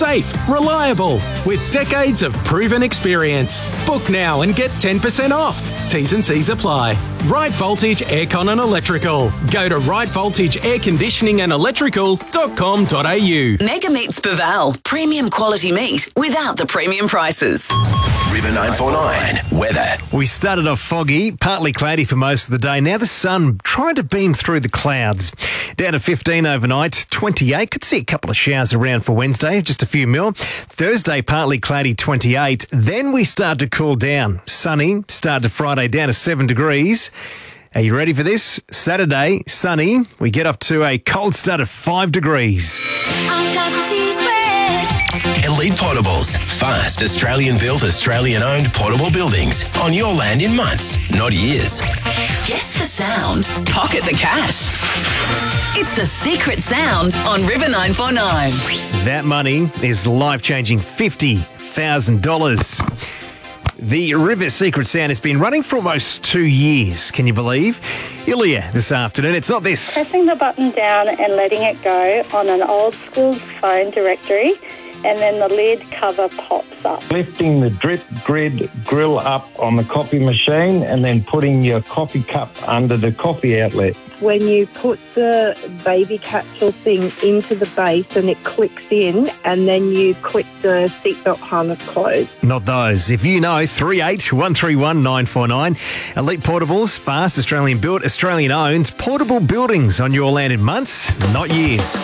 safe, reliable, with decades of proven experience. Book now and get 10% off. T's and C's apply. Right Voltage Aircon and Electrical. Go to rightvoltageairconditioningandelectrical.com.au. Mega Meats Baval. Premium quality meat without the premium prices. River 949 weather. We started off foggy, partly cloudy for most of the day. Now the sun trying to beam through the clouds. Down to 15 overnight, 28. Could see a couple of showers around for Wednesday, just a few mil. Thursday, partly cloudy, 28. Then we start to cool down. Sunny, start to Friday down to 7 degrees. Are you ready for this? Saturday, sunny. We get up to a cold start of 5 degrees. Elite Portables. Fast, Australian-built, Australian-owned portable buildings. On your land in months, not years. Guess the sound. Pocket the cash. It's the secret sound on River 949. That money is life-changing $50,000. The River Secret Sound has been running for almost 2 years. Can you believe? Ilya this afternoon. It's not this. Pressing the button down and letting it go on an old school phone directory, and then the lid cover pops up. Lifting the drip grid grill up on the coffee machine and then putting your coffee cup under the coffee outlet. When you put the baby capsule thing into the base and it clicks in, and then you click the seatbelt harness close. Not those. If you know, 38131949. Elite Portables, fast, Australian built, Australian owned, portable buildings on your land in months, not years.